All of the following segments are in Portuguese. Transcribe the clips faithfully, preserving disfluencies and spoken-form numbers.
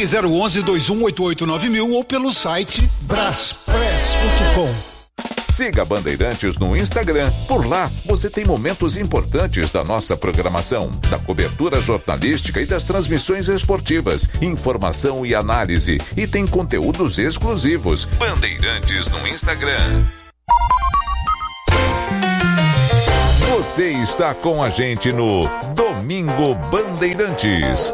Ligue zero onze, dois um oito oito nove mil ou pelo site braspress ponto com. Siga Bandeirantes no Instagram. Por lá, você tem momentos importantes da nossa programação, da cobertura jornalística e das transmissões esportivas, informação e análise. E tem conteúdos exclusivos. Bandeirantes no Instagram. Você está com a gente no Domingo Bandeirantes.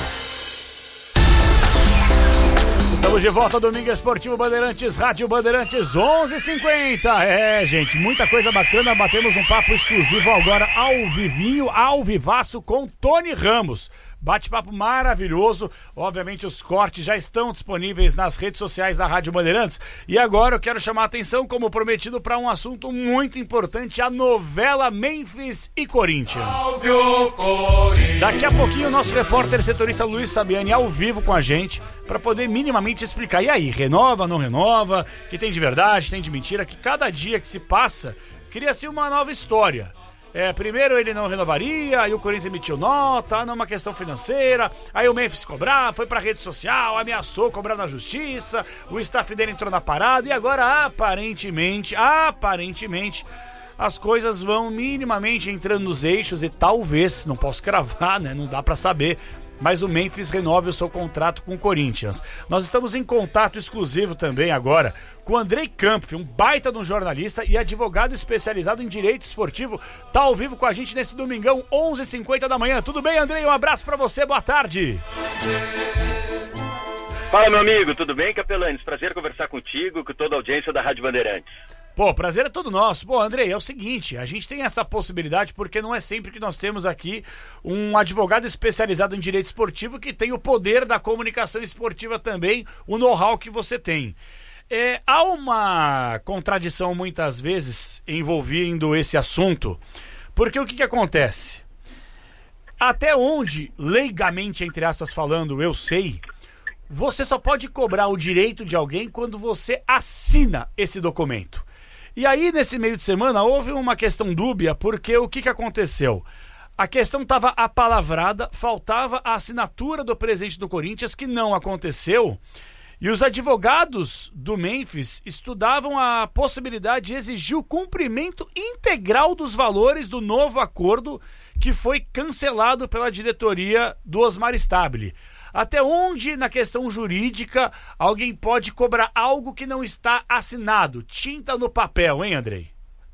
Estamos de volta ao Domingo Esportivo Bandeirantes, Rádio Bandeirantes onze e cinquenta. É, gente, muita coisa bacana. Batemos um papo exclusivo agora ao vivinho, ao vivaço com Tony Ramos. Bate-papo maravilhoso. Obviamente os cortes já estão disponíveis nas redes sociais da Rádio Bandeirantes. E agora eu quero chamar a atenção, como prometido, para um assunto muito importante: a novela Memphis e Corinthians. Daqui a pouquinho o nosso repórter setorista Luiz Sabiani ao vivo com a gente, para poder minimamente explicar. E aí, renova, não renova? Que tem de verdade, tem de mentira? Que cada dia que se passa cria-se uma nova história. É, primeiro ele não renovaria, aí o Corinthians emitiu nota, não, uma questão financeira, aí o Memphis cobrar, foi pra rede social, ameaçou cobrar na justiça, o staff dele entrou na parada, e agora aparentemente, aparentemente, as coisas vão minimamente entrando nos eixos e talvez, não posso cravar, né, não dá pra saber, mas o Memphis renove o seu contrato com o Corinthians. Nós estamos em contato exclusivo também agora com o Andrei Kampf, um baita de um jornalista e advogado especializado em direito esportivo. Tá ao vivo com a gente nesse domingão, onze e cinquenta da manhã. Tudo bem, Andrei? Um abraço pra você, boa tarde. Fala, meu amigo, tudo bem, Capelanes? Prazer conversar contigo e com toda a audiência da Rádio Bandeirantes. Pô, prazer é todo nosso. Pô, Andrei, é o seguinte, a gente tem essa possibilidade porque não é sempre que nós temos aqui um advogado especializado em direito esportivo que tem o poder da comunicação esportiva também, o know-how que você tem. É, há uma contradição muitas vezes envolvendo esse assunto, porque o que que acontece? Até onde, leigamente, entre aspas falando, eu sei, você só pode cobrar o direito de alguém quando você assina esse documento. E aí, nesse meio de semana, houve uma questão dúbia, porque o que que aconteceu? A questão estava apalavrada, faltava a assinatura do presidente do Corinthians, que não aconteceu, e os advogados do Memphis estudavam a possibilidade de exigir o cumprimento integral dos valores do novo acordo que foi cancelado pela diretoria do Osmar Stabile. Até onde, na questão jurídica, alguém pode cobrar algo que não está assinado? Tinta no papel, hein, Andrei?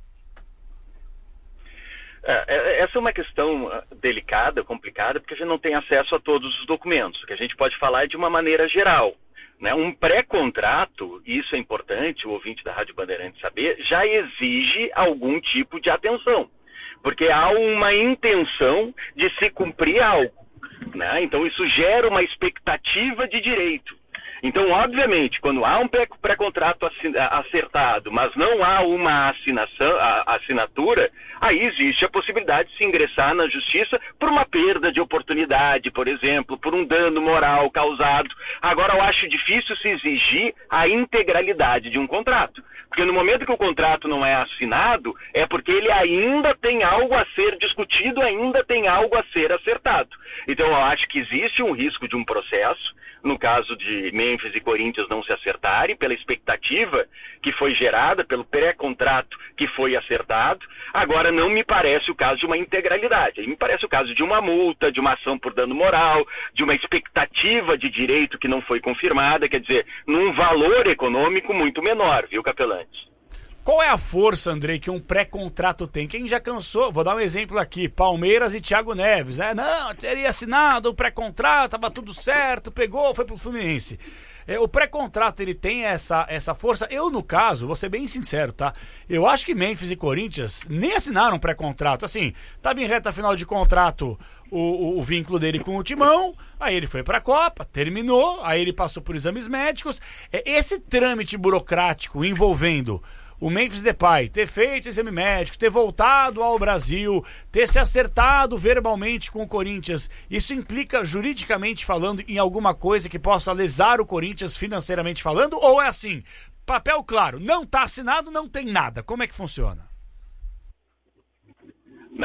É, essa é uma questão delicada, complicada, porque a gente não tem acesso a todos os documentos. O que a gente pode falar é de uma maneira geral. Né? Um pré-contrato, isso é importante, o ouvinte da Rádio Bandeirantes saber, já exige algum tipo de atenção. Porque há uma intenção de se cumprir algo. Né? Então isso gera uma expectativa de direito. Então, obviamente, quando há um pré-contrato acertado, mas não há uma assinação, a assinatura, aí existe a possibilidade de se ingressar na justiça por uma perda de oportunidade, por exemplo, por um dano moral causado. Agora, eu acho difícil se exigir a integralidade de um contrato. Porque no momento que o contrato não é assinado, é porque ele ainda tem algo a ser discutido, ainda tem algo a ser acertado. Então, eu acho que existe um risco de um processo, no caso de Memphis e Corinthians não se acertarem, pela expectativa que foi gerada, pelo pré-contrato que foi acertado. Agora, não me parece o caso de uma integralidade. Me parece o caso de uma multa, de uma ação por dano moral, de uma expectativa de direito que não foi confirmada, quer dizer, num valor econômico muito menor, viu, Capelanes? Qual é a força, Andrei, que um pré-contrato tem? Quem já cansou, vou dar um exemplo aqui, Palmeiras e Thiago Neves, né? Não, teria assinado o pré-contrato, estava tudo certo, pegou, foi pro Fluminense. É, o pré-contrato, ele tem essa, essa força? Eu, no caso, vou ser bem sincero, tá? Eu acho que Memphis e Corinthians nem assinaram pré-contrato. Assim, tava em reta final de contrato o, o, o vínculo dele com o Timão, aí ele foi pra Copa, terminou, aí ele passou por exames médicos. É, esse trâmite burocrático envolvendo o Memphis Depay ter feito exame médico, ter voltado ao Brasil, ter se acertado verbalmente com o Corinthians, isso implica juridicamente falando em alguma coisa que possa lesar o Corinthians financeiramente falando? Ou é assim, papel claro, não está assinado, não tem nada? Como é que funciona? Não,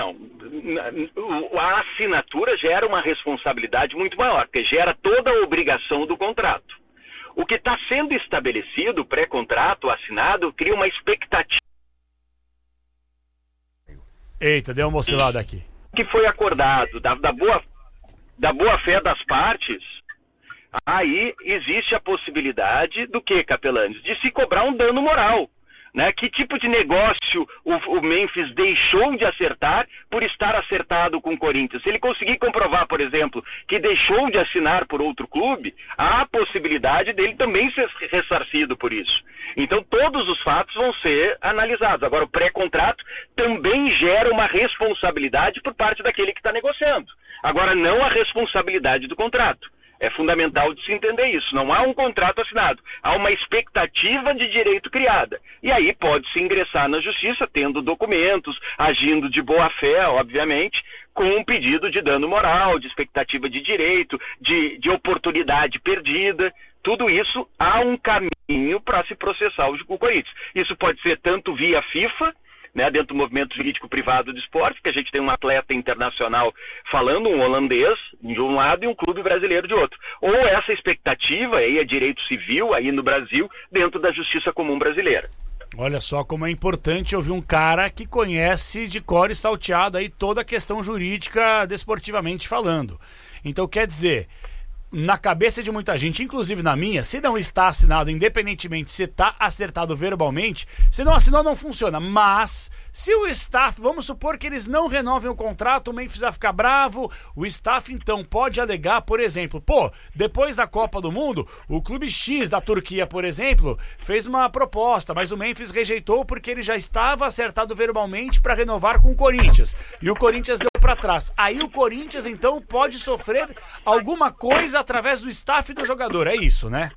a assinatura gera uma responsabilidade muito maior, porque gera toda a obrigação do contrato. O que está sendo estabelecido, o pré-contrato assinado, cria uma expectativa. Eita, deu uma oscilada aqui. Que foi acordado da, da, boa, da boa fé das partes, aí existe a possibilidade do que, Capelanes? De se cobrar um dano moral. Né? Que tipo de negócio o, o Memphis deixou de acertar por estar acertado com o Corinthians? Se ele conseguir comprovar, por exemplo, que deixou de assinar por outro clube, há a possibilidade dele também ser ressarcido por isso. Então todos os fatos vão ser analisados. Agora o pré-contrato também gera uma responsabilidade por parte daquele que está negociando. Agora não a responsabilidade do contrato. É fundamental de se entender isso. Não há um contrato assinado. Há uma expectativa de direito criada. E aí pode-se ingressar na justiça, tendo documentos, agindo de boa fé, obviamente, com um pedido de dano moral, de expectativa de direito, de, de oportunidade perdida. Tudo isso há um caminho para se processar o Corinthians. Isso pode ser tanto via FIFA, né, dentro do movimento jurídico privado do esporte, que a gente tem um atleta internacional falando, um holandês de um lado e um clube brasileiro de outro. Ou essa expectativa aí é direito civil aí no Brasil, dentro da justiça comum brasileira. Olha só como é importante ouvir um cara que conhece de cor e salteado aí toda a questão jurídica desportivamente falando. Então quer dizer, na cabeça de muita gente, inclusive na minha, se não está assinado, independentemente se está acertado verbalmente, se não assinou não funciona, mas se o staff, vamos supor que eles não renovem o contrato, o Memphis vai ficar bravo, o staff então pode alegar, por exemplo, pô, depois da Copa do Mundo, o clube X da Turquia, por exemplo, fez uma proposta, mas o Memphis rejeitou porque ele já estava acertado verbalmente para renovar com o Corinthians, e o Corinthians deu para trás. Aí o Corinthians então pode sofrer alguma coisa através do staff do jogador, é isso, né?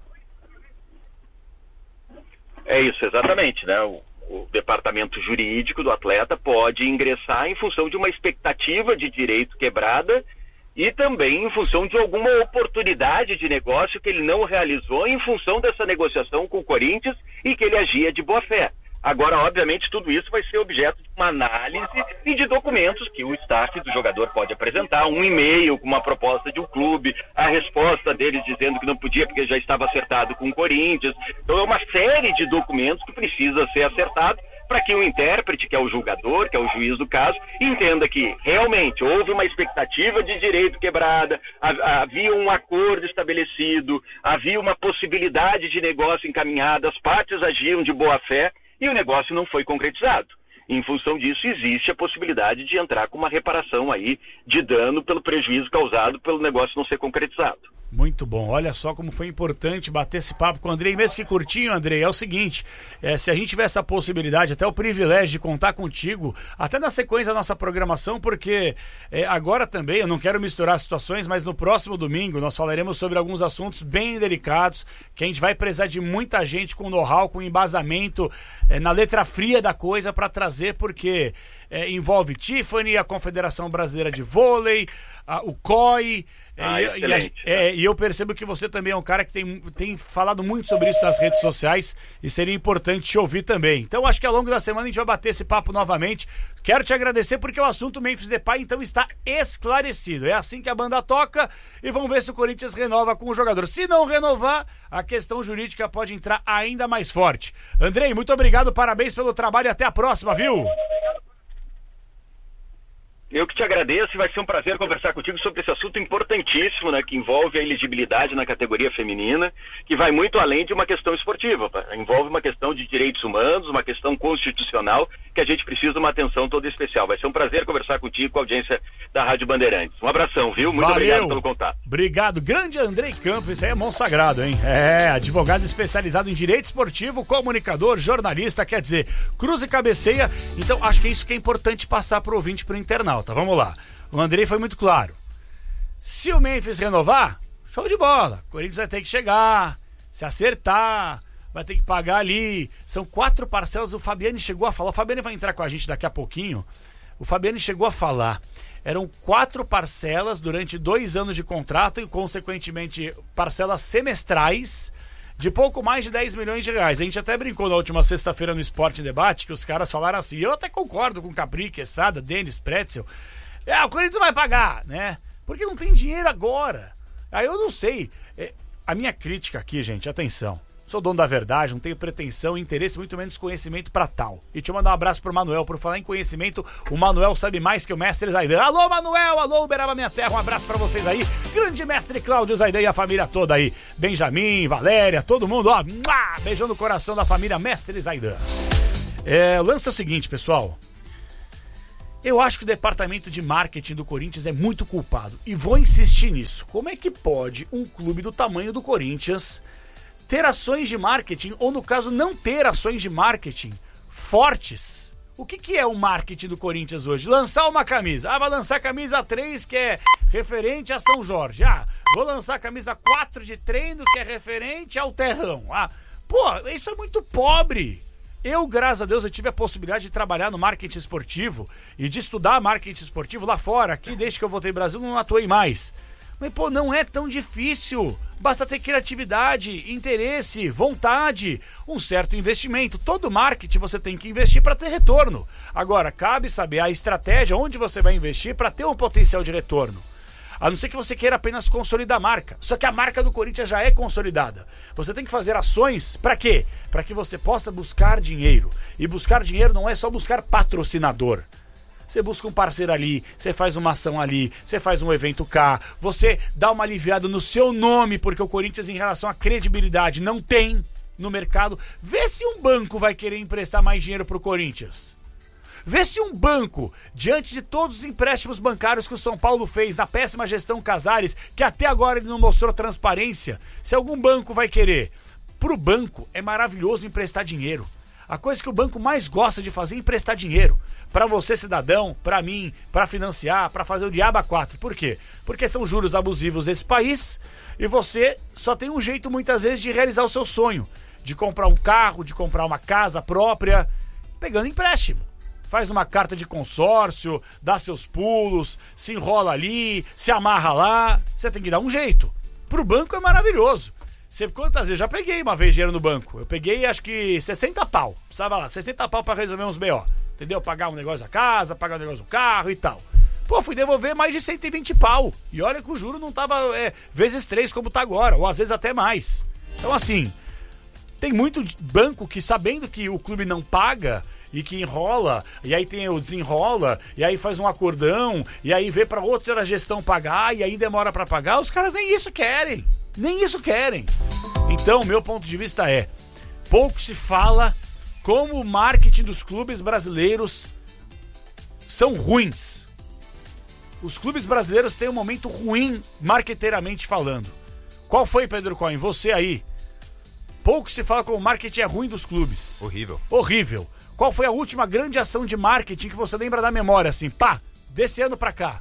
É isso, exatamente, né? O, o departamento jurídico do atleta pode ingressar em função de uma expectativa de direito quebrada e também em função de alguma oportunidade de negócio que ele não realizou em função dessa negociação com o Corinthians e que ele agia de boa fé. Agora, obviamente, tudo isso vai ser objeto de uma análise e de documentos que o staff do jogador pode apresentar, um e-mail com uma proposta de um clube, a resposta deles dizendo que não podia porque já estava acertado com o Corinthians. Então é uma série de documentos que precisa ser acertado para que o intérprete, que é o julgador, que é o juiz do caso, entenda que realmente houve uma expectativa de direito quebrada, havia um acordo estabelecido, havia uma possibilidade de negócio encaminhada, as partes agiam de boa fé, e o negócio não foi concretizado. Em função disso, existe a possibilidade de entrar com uma reparação aí de dano pelo prejuízo causado pelo negócio não ser concretizado. Muito bom, olha só como foi importante bater esse papo com o Andrei, mesmo que curtinho, Andrei, é o seguinte, é, se a gente tiver essa possibilidade, até o privilégio de contar contigo, até na sequência da nossa programação, porque é, agora também, eu não quero misturar situações, mas no próximo domingo nós falaremos sobre alguns assuntos bem delicados, que a gente vai precisar de muita gente com know-how, com embasamento é, na letra fria da coisa para trazer, porque é, envolve Tiffany, a Confederação Brasileira de Vôlei, a, o C O I... Ah, e, e, a, é, e eu percebo que você também é um cara que tem, tem falado muito sobre isso nas redes sociais e seria importante te ouvir também. Então acho que ao longo da semana a gente vai bater esse papo novamente. Quero te agradecer porque o assunto Memphis Depay então está esclarecido. É assim que a banda toca e vamos ver se o Corinthians renova com o jogador. Se não renovar, a questão jurídica pode entrar ainda mais forte. Andrei, muito obrigado, parabéns pelo trabalho e até a próxima, viu? Eu que te agradeço e vai ser um prazer conversar contigo sobre esse assunto importantíssimo, né, que envolve a elegibilidade na categoria feminina, que vai muito além de uma questão esportiva, tá? Envolve uma questão de direitos humanos, uma questão constitucional, que a gente precisa de uma atenção toda especial. Vai ser um prazer conversar contigo com a audiência da Rádio Bandeirantes. Um abração, viu? Muito Valeu. Obrigado pelo contato. Obrigado. Grande Andrei Campos, isso aí é mão sagrado, hein? É, advogado especializado em direito esportivo, comunicador, jornalista, quer dizer, cruza e cabeceia. Então, acho que é isso que é importante passar pro ouvinte, pro internauta. Vamos lá. O Andrei foi muito claro. Se o Memphis renovar, show de bola. O Corinthians vai ter que chegar, se acertar, vai ter que pagar ali. São quatro parcelas. O Fabiani chegou a falar. O Fabiani vai entrar com a gente daqui a pouquinho. O Fabiani chegou a falar. Eram quatro parcelas durante dois anos de contrato e, consequentemente, parcelas semestrais de pouco mais de dez milhões de reais. A gente até brincou na última sexta-feira no Esporte Debate que os caras falaram assim, eu até concordo com Capri, Quesada, Denis, Pretzel, É, o Corinthians vai pagar, né? Porque não tem dinheiro agora. Aí eu não sei. É, a minha crítica aqui, gente, atenção. Sou dono da verdade, não tenho pretensão, interesse, muito menos conhecimento pra tal. E deixa eu mandar um abraço pro Manuel. Por falar em conhecimento, o Manuel sabe mais que o mestre Zaidan. Alô, Manuel! Alô, Uberaba Minha Terra, um abraço pra vocês aí. Grande mestre Cláudio Zaidan e a família toda aí. Benjamin, Valéria, todo mundo, ó. Beijão no coração da família mestre Zaidan. É, o lance é o seguinte, pessoal. Eu acho que o departamento de marketing do Corinthians é muito culpado. E vou insistir nisso. Como é que pode um clube do tamanho do Corinthians ter ações de marketing, ou no caso não ter ações de marketing fortes? O que, que é o marketing do Corinthians hoje? Lançar uma camisa. Ah, vai lançar a camisa três, que é referente a São Jorge. Ah, vou lançar a camisa quatro de treino, que é referente ao Terrão. Ah, pô, isso é muito pobre. Eu, graças a Deus, eu tive a possibilidade de trabalhar no marketing esportivo e de estudar marketing esportivo lá fora. Aqui, desde que eu voltei ao Brasil, não atuei mais. Mas, pô, não é tão difícil. Basta ter criatividade, interesse, vontade, um certo investimento. Todo marketing você tem que investir para ter retorno. Agora, cabe saber a estratégia, onde você vai investir para ter um potencial de retorno. A não ser que você queira apenas consolidar a marca. Só que a marca do Corinthians já é consolidada. Você tem que fazer ações para quê? Para que você possa buscar dinheiro. E buscar dinheiro não é só buscar patrocinador. Você busca um parceiro ali, você faz uma ação ali, você faz um evento cá, você dá uma aliviada no seu nome, porque o Corinthians, em relação à credibilidade, não tem no mercado. Vê se um banco vai querer emprestar mais dinheiro pro Corinthians. Vê se um banco, diante de todos os empréstimos bancários que o São Paulo fez na péssima gestão Casares, que até agora ele não mostrou transparência, se algum banco vai querer. Pro banco é maravilhoso emprestar dinheiro. A coisa que o banco mais gosta de fazer é emprestar dinheiro. Para você, cidadão, para mim, para financiar, para fazer o diabo a quatro. Por quê? Porque são juros abusivos nesse país e você só tem um jeito muitas vezes de realizar o seu sonho. De comprar um carro, de comprar uma casa própria, pegando empréstimo. Faz uma carta de consórcio, dá seus pulos, se enrola ali, se amarra lá. Você tem que dar um jeito. Pro banco é maravilhoso. Você, quantas vezes? Já peguei uma vez dinheiro no banco. Eu peguei acho que sessenta pau. Precisava lá, sessenta pau pra resolver uns B O. Entendeu? Pagar um negócio da casa, pagar um negócio do carro e tal. Pô, fui devolver mais de cento e vinte pau. E olha que o juro não tava é, vezes três como tá agora, ou às vezes até mais. Então assim, tem muito banco que, sabendo que o clube não paga e que enrola, e aí tem o desenrola, e aí faz um acordão, e aí vê pra outra gestão pagar, e aí demora pra pagar, os caras nem isso querem. Nem isso querem. Então, meu ponto de vista é, pouco se fala como o marketing dos clubes brasileiros são ruins. Os clubes brasileiros têm um momento ruim, marqueteiramente falando. Qual foi, Pedro Cohen? Você aí. Pouco se fala como o marketing é ruim dos clubes. Horrível. Horrível. Qual foi a última grande ação de marketing que você lembra da memória, assim, pá, desse ano pra cá?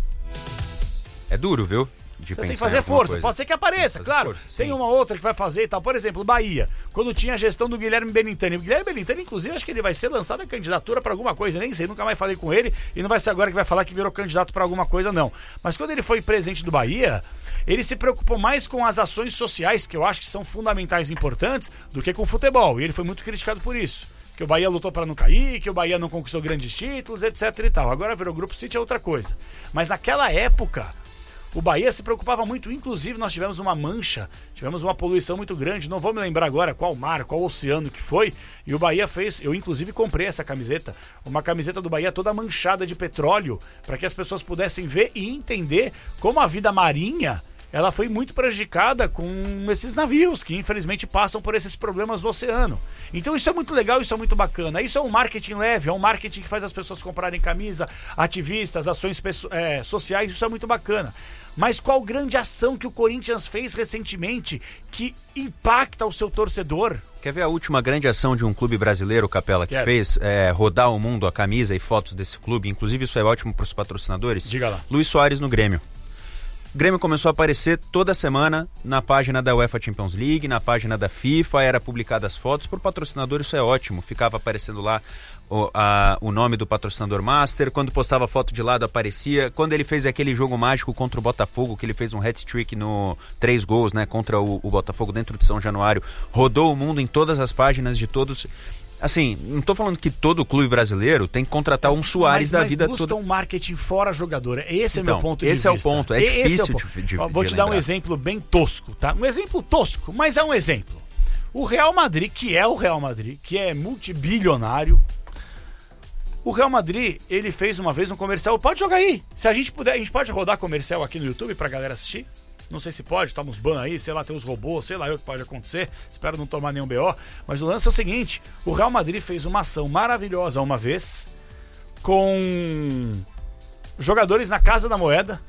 É duro, viu? De você tem que fazer força, coisa. Pode ser que apareça, claro. Força, tem uma outra que vai fazer e tal. Por exemplo, Bahia, quando tinha a gestão do Guilherme Belintani. O Guilherme Belintani, inclusive, acho que ele vai ser lançado a candidatura para alguma coisa, nem sei, nunca mais falei com ele, e não vai ser agora que vai falar que virou candidato para alguma coisa, não. Mas quando ele foi presidente do Bahia, ele se preocupou mais com as ações sociais, que eu acho que são fundamentais e importantes, do que com o futebol. E ele foi muito criticado por isso. Que o Bahia lutou para não cair, que o Bahia não conquistou grandes títulos, etc e tal. Agora virou Grupo City, é outra coisa. Mas naquela época, o Bahia se preocupava muito, inclusive nós tivemos uma mancha, tivemos uma poluição muito grande, não vou me lembrar agora qual mar, qual oceano que foi, e o Bahia fez, eu inclusive comprei essa camiseta, uma camiseta do Bahia toda manchada de petróleo, para que as pessoas pudessem ver e entender como a vida marinha, ela foi muito prejudicada com esses navios que infelizmente passam por esses problemas do oceano. Então isso é muito legal, isso é muito bacana. Isso é um marketing leve, é um marketing que faz as pessoas comprarem camisa, ativistas, ações é, sociais, isso é muito bacana. Mas qual grande ação que o Corinthians fez recentemente que impacta o seu torcedor? Quer ver a última grande ação de um clube brasileiro, Capela, que Quero. fez é, rodar o mundo a camisa e fotos desse clube? Inclusive isso é ótimo para os patrocinadores. Diga lá. Luiz Soares no Grêmio. O Grêmio começou a aparecer toda semana na página da UEFA Champions League, na página da FIFA, era publicadas as fotos. Por patrocinador isso é ótimo, ficava aparecendo lá o, a, o nome do patrocinador master, quando postava foto de lado aparecia, quando ele fez aquele jogo mágico contra o Botafogo, que ele fez um hat-trick no três gols, né, contra o, o Botafogo dentro de São Januário, rodou o mundo em todas as páginas de todos. Assim, não tô falando que todo clube brasileiro tem que contratar um Suárez mas, da mas vida busca toda. um marketing fora jogador. Esse então, é o meu ponto de esse vista. Esse é o ponto, é esse difícil é o ponto. de, de Vou de te dar um lembrar. exemplo bem tosco, tá? Um exemplo tosco, mas é um exemplo. O Real Madrid, que é o Real Madrid, que é multibilionário, o Real Madrid, ele fez uma vez um comercial, pode jogar aí, se a gente puder, a gente pode rodar comercial aqui no YouTube pra galera assistir? Não sei se pode, toma uns ban aí, sei lá, tem os robôs, sei lá o que pode acontecer, espero não tomar nenhum B O, mas o lance é o seguinte, o Real Madrid fez uma ação maravilhosa uma vez, com jogadores na Casa da Moeda,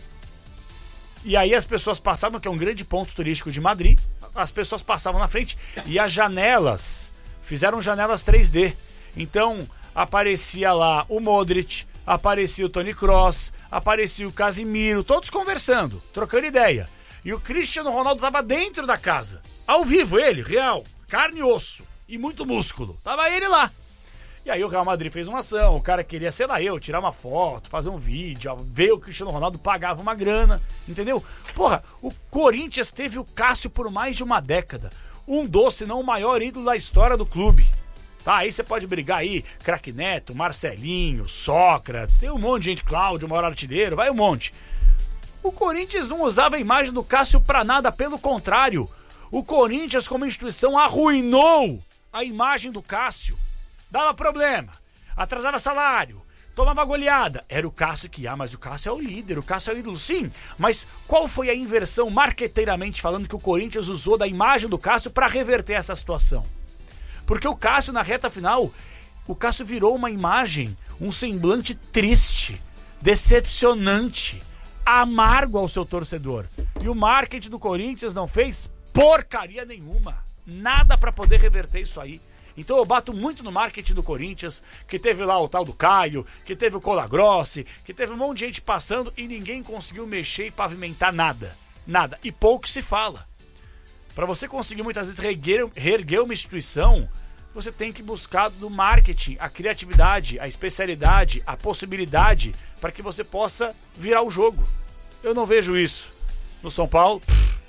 e aí as pessoas passavam, que é um grande ponto turístico de Madrid, as pessoas passavam na frente, e as janelas, fizeram janelas três D, então aparecia lá o Modric, aparecia o Toni Kroos, aparecia o Casemiro, todos conversando, trocando ideia. E o Cristiano Ronaldo estava dentro da casa, ao vivo, ele, real, carne e osso, e muito músculo. Tava ele lá. E aí o Real Madrid fez uma ação, o cara queria, sei lá eu, tirar uma foto, fazer um vídeo, ver o Cristiano Ronaldo, pagava uma grana, entendeu? Porra, o Corinthians teve o Cássio por mais de uma década. Um dos, se não o maior ídolo da história do clube. Tá, aí você pode brigar aí, Craque Neto, Marcelinho, Sócrates, tem um monte de gente, Cláudio, maior artilheiro, vai um monte. O Corinthians não usava a imagem do Cássio pra nada, pelo contrário. O Corinthians, como instituição, arruinou a imagem do Cássio. Dava problema, atrasava salário, tomava goleada. Era o Cássio que, ah, mas o Cássio é o líder, o Cássio é o ídolo, sim. Mas qual foi a inversão, marqueteiramente falando, que o Corinthians usou da imagem do Cássio pra reverter essa situação? Porque o Cássio, na reta final, o Cássio virou uma imagem, um semblante triste, decepcionante, amargo ao seu torcedor. E o marketing do Corinthians não fez porcaria nenhuma. Nada pra poder reverter isso aí. Então eu bato muito no marketing do Corinthians, que teve lá o tal do Caio, que teve o Colagrossi, que teve um monte de gente passando e ninguém conseguiu mexer e pavimentar nada. Nada. E pouco se fala. Para você conseguir muitas vezes reerguer, reerguer uma instituição, você tem que buscar do marketing a criatividade, a especialidade, a possibilidade para que você possa virar o jogo. Eu não vejo isso no São Paulo,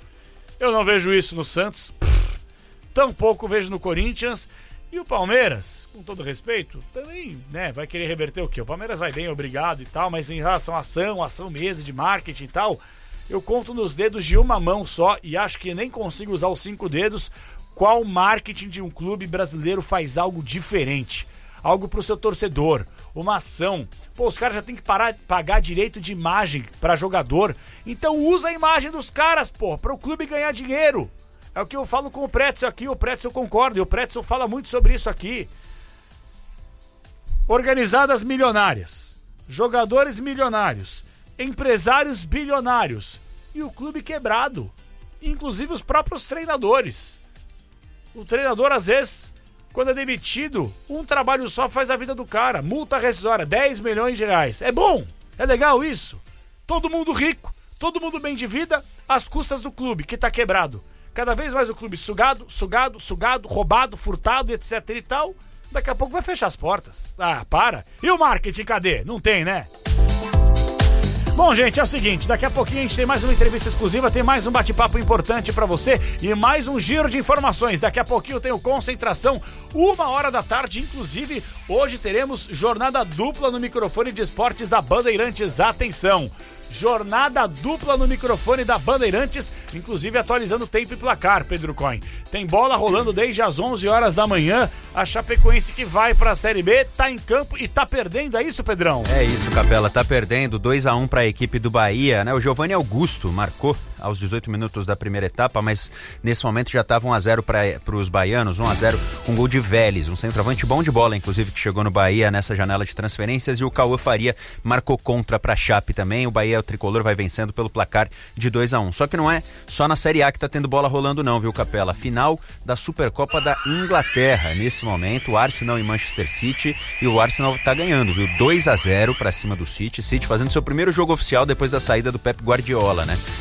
eu não vejo isso no Santos, tampouco vejo no Corinthians. E o Palmeiras, com todo respeito, também, né, vai querer reverter o quê? O Palmeiras vai bem, obrigado e tal, mas em relação à ação, ação mesmo de marketing e tal, eu conto nos dedos de uma mão só e acho que nem consigo usar os cinco dedos qual marketing de um clube brasileiro faz algo diferente. Algo pro seu torcedor, uma ação. Pô, os caras já tem que parar de pagar direito de imagem pra jogador. Então usa a imagem dos caras, pô, para o clube ganhar dinheiro. É o que eu falo com o Pretzel aqui, o Pretzel concorda, e o Pretzel fala muito sobre isso aqui. Organizadas milionárias, jogadores milionários, empresários bilionários e o clube quebrado, inclusive os próprios treinadores. O treinador, às vezes, quando é demitido, um trabalho só faz a vida do cara, multa rescisória, dez milhões de reais. É bom, é legal isso. Todo mundo rico, todo mundo bem de vida, às custas do clube, que tá quebrado. Cada vez mais o clube sugado, sugado, sugado, roubado, furtado, etc e tal. Daqui a pouco vai fechar as portas. Ah, para. E o marketing, cadê? Não tem, né? Bom, gente, é o seguinte, daqui a pouquinho a gente tem mais uma entrevista exclusiva, tem mais um bate-papo importante pra você e mais um giro de informações. Daqui a pouquinho eu tenho concentração, uma hora da tarde, inclusive hoje teremos jornada dupla no microfone de esportes da Bandeirantes. Atenção! Jornada dupla no microfone da Bandeirantes, inclusive atualizando tempo e placar, Pedro Coin. Tem bola rolando desde as onze horas da manhã. A Chapecoense que vai pra Série B, tá em campo e tá perdendo, é isso, Pedrão? É isso, Capela, tá perdendo dois a um pra equipe do Bahia, né? O Giovanni Augusto marcou aos dezoito minutos da primeira etapa, mas nesse momento já tava um a zero para os baianos, um a zero com gol de Vélez, um centroavante bom de bola, inclusive, que chegou no Bahia nessa janela de transferências, e o Cauã Faria marcou contra pra Chape também. O Bahia, o tricolor, vai vencendo pelo placar de dois a um. Só que não é só na Série A que tá tendo bola rolando não, viu, Capela? Final da Supercopa da Inglaterra. Nesse momento, o Arsenal e Manchester City, e o Arsenal tá ganhando, viu? dois a zero pra cima do City. City fazendo seu primeiro jogo oficial depois da saída do Pep Guardiola, né? Tá perdendo.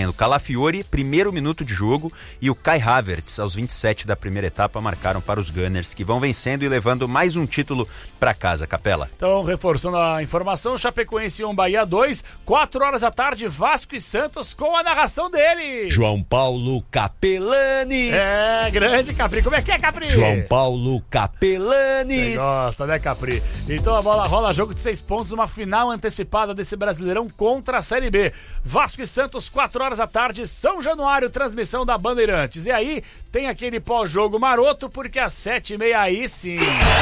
surpreendendo. Calafiori, primeiro minuto de jogo, e o Kai Havertz, aos vinte e sete da primeira etapa, marcaram para os Gunners, que vão vencendo e levando mais um título para casa, Capela. Então, reforçando a informação, Chapecoense um, Bahia dois, quatro horas da tarde, Vasco e Santos, com a narração dele. João Paulo Capelanes. É, grande Capri. Como é que é, Capri? João Paulo Capelanes. Você gosta, né, Capri? Então a bola rola, jogo de seis pontos, uma final antecipada desse Brasileirão contra a Série B. Vasco e Santos, quatro horas da tarde, São Januário, transmissão da Bandeirantes. E aí, tem aquele pós-jogo maroto, porque às sete e meia aí sim.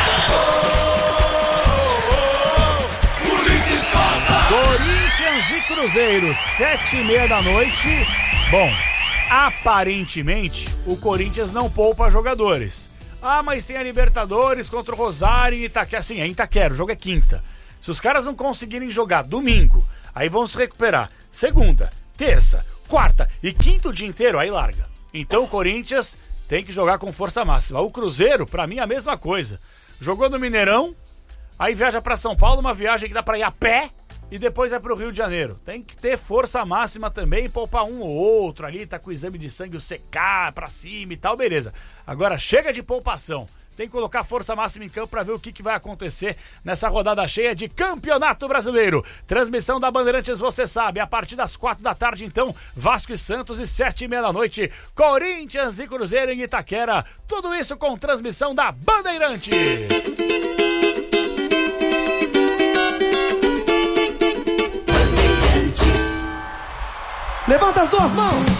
Corinthians e Cruzeiro, sete e meia da noite. Bom, aparentemente, o Corinthians não poupa jogadores. Ah, mas tem a Libertadores contra o Rosário em Itaquera. Assim, é em Itaquera, o jogo é quinta. Se os caras não conseguirem jogar domingo, aí vão se recuperar segunda, terça, quarta e quinto o dia inteiro, aí larga. Então o Corinthians tem que jogar com força máxima. O Cruzeiro, pra mim, é a mesma coisa. Jogou no Mineirão, aí viaja pra São Paulo, uma viagem que dá pra ir a pé, e depois vai pro Rio de Janeiro. Tem que ter força máxima também, poupar um ou outro ali, tá com o exame de sangue, o C K pra cima e tal, beleza. Agora chega de poupação. Tem que colocar força máxima em campo para ver o que, que vai acontecer nessa rodada cheia de Campeonato Brasileiro. Transmissão da Bandeirantes, você sabe, a partir das quatro da tarde, então, Vasco e Santos, e sete e meia da noite, Corinthians e Cruzeiro em Itaquera. Tudo isso com transmissão da Bandeirantes. Levanta as duas mãos.